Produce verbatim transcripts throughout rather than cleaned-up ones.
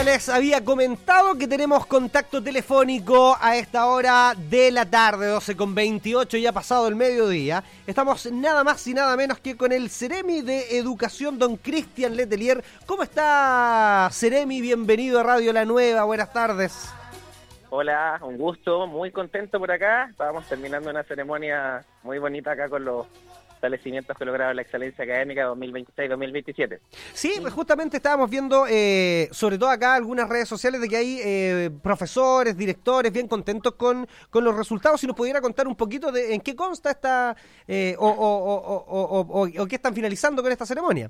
ya les había comentado que tenemos contacto telefónico a esta hora de la tarde, doce con veintiocho, ya pasado el mediodía. Estamos nada más y nada menos que con el Ceremi de Educación, don Cristian Letelier. ¿Cómo está, Ceremi? Bienvenido a Radio La Nueva, buenas tardes. Hola, un gusto, muy contento por acá. Estábamos terminando una ceremonia muy bonita acá con los establecimientos que lograron la excelencia académica dos mil veintiséis dos mil veintisiete. Sí, pues justamente estábamos viendo, eh, sobre todo acá, algunas redes sociales de que hay eh, profesores, directores bien contentos con, con los resultados. Si nos pudiera contar un poquito de en qué consta esta, eh, o, o, o, o, o, o, o qué están finalizando con esta ceremonia.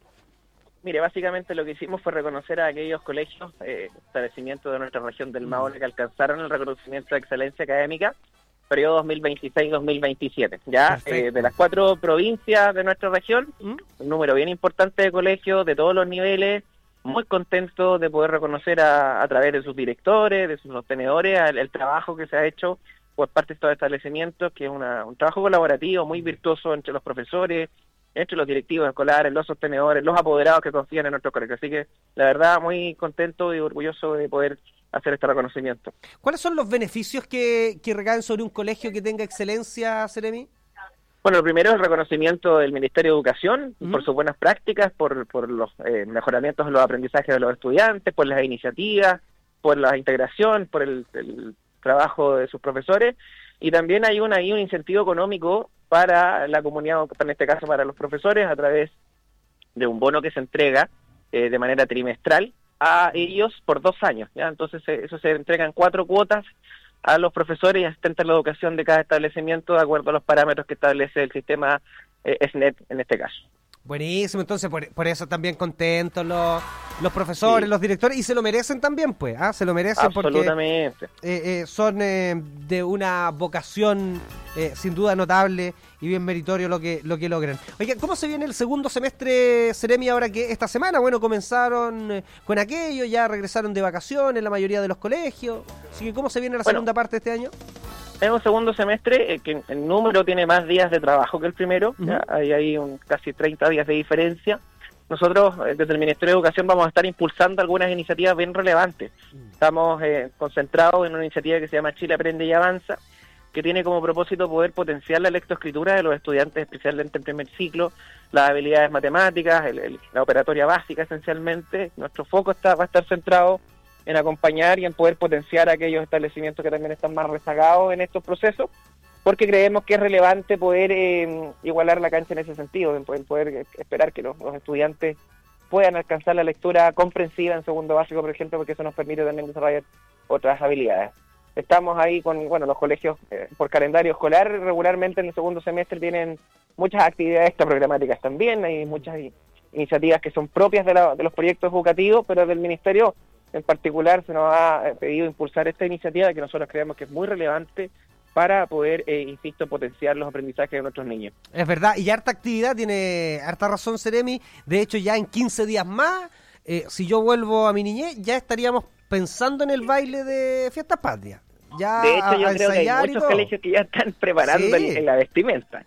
Mire, básicamente lo que hicimos fue reconocer a aquellos colegios, eh, establecimientos de nuestra región del Maule que alcanzaron el reconocimiento de excelencia académica periodo dos mil veintiséis dos mil veintisiete. Ya eh, de las cuatro provincias de nuestra región, ¿Mm? un número bien importante de colegios de todos los niveles, muy contentos de poder reconocer a, a través de sus directores, de sus sostenedores, el, el trabajo que se ha hecho por parte de estos establecimientos, que es una, un trabajo colaborativo muy virtuoso entre los profesores, entre los directivos escolares, los sostenedores, los apoderados que confían en nuestros colegios. Así que, la verdad, muy contento y orgulloso de poder hacer este reconocimiento. ¿Cuáles son los beneficios que, que recaen sobre un colegio que tenga excelencia, Ceremi? Bueno, lo primero es el reconocimiento del Ministerio de Educación, uh-huh. por sus buenas prácticas, por, por los eh, mejoramientos en los aprendizajes de los estudiantes, por las iniciativas, por la integración, por el, el trabajo de sus profesores, y también hay un, hay un incentivo económico para la comunidad, en este caso para los profesores, a través de un bono que se entrega eh, de manera trimestral a ellos por dos años, ¿ya? Entonces eh, eso se entrega en cuatro cuotas a los profesores y asistentes de la educación de cada establecimiento de acuerdo a los parámetros que establece el sistema eh, S N E T en este caso. Buenísimo, entonces por, por eso también contentos los, los profesores, sí. los directores, y se lo merecen también, pues, ¿ah? Se lo merecen absolutamente. Porque eh, eh, son eh, de una vocación eh, sin duda notable y bien meritorio lo que lo que logran. Oye, ¿cómo se viene el segundo semestre, Ceremi, ahora que esta semana, bueno, comenzaron eh, con aquello, ya regresaron de vacaciones la mayoría de los colegios, así que ¿cómo se viene la bueno, segunda parte de este año? Es un segundo semestre eh, que el número tiene más días de trabajo que el primero, uh-huh. ¿ya? Hay, hay un, casi treinta días de diferencia. Nosotros, eh, desde el Ministerio de Educación, vamos a estar impulsando algunas iniciativas bien relevantes. Uh-huh. Estamos eh, concentrados en una iniciativa que se llama Chile Aprende y Avanza, que tiene como propósito poder potenciar la lectoescritura de los estudiantes, especialmente en primer ciclo, las habilidades matemáticas, el, el, la operatoria básica esencialmente. Nuestro foco está va a estar centrado en acompañar y en poder potenciar a aquellos establecimientos que también están más rezagados en estos procesos, porque creemos que es relevante poder eh, igualar la cancha en ese sentido, en poder, poder esperar que los, los estudiantes puedan alcanzar la lectura comprensiva en segundo básico, por ejemplo, porque eso nos permite también desarrollar otras habilidades. Estamos ahí con, bueno, los colegios eh, por calendario escolar, regularmente en el segundo semestre tienen muchas actividades extraprogramáticas también, hay muchas iniciativas que son propias de, la, de los proyectos educativos, pero del Ministerio en particular se nos ha pedido impulsar esta iniciativa que nosotros creemos que es muy relevante para poder, eh, insisto, potenciar los aprendizajes de nuestros niños. Es verdad, y harta actividad, tiene harta razón, Ceremi. De hecho, ya en quince días más, eh, si yo vuelvo a mi niñez, ya estaríamos pensando en el baile de Fiestas Patrias. Ya de hecho, yo creo que hay muchos colegios que ya están preparando sí. el, la vestimenta.